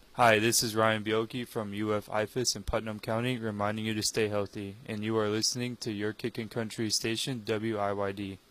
Hi, this is Ryan Bielke from UF IFAS in Putnam County, reminding you to stay healthy, and you are listening to your Kickin' Country station, WIYD.